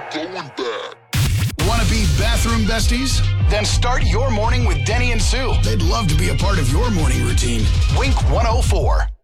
going back. Want to be bathroom besties? Then start your morning with Denny and Sue. They'd love to be a part of your morning routine. Wink 104.